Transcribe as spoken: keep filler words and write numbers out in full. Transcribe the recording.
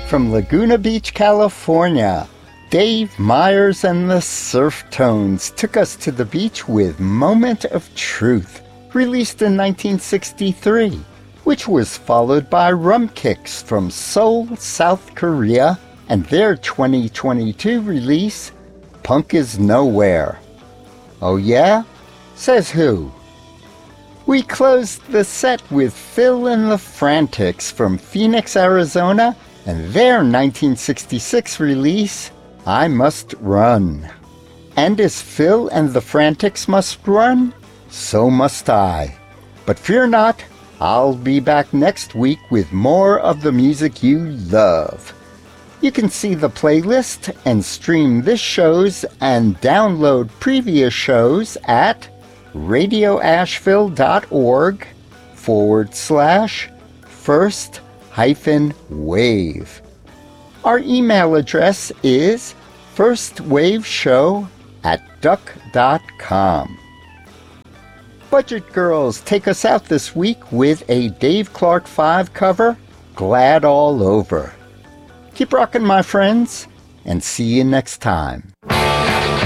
From Laguna Beach, California, Dave Myers and the Surf Tones took us to the beach with Moment of Truth, released in nineteen sixty-three, which was followed by Rum Kicks from Seoul, South Korea, and their twenty twenty-two release, Punk Is Nowhere. Oh yeah? Says who? We closed the set with Phil and the Frantics from Phoenix, Arizona, and their nineteen sixty-six release, I Must Run. And as Phil and the Frantics must run, so must I. But fear not, I'll be back next week with more of the music you love. You can see the playlist and stream this show's and download previous shows at radioasheville.org forward slash first hyphen wave. Our email address is firstwaveshow at duck dot com. Budget Girls take us out this week with a Dave Clark five cover, Glad All Over. Keep rocking, my friends, and see you next time.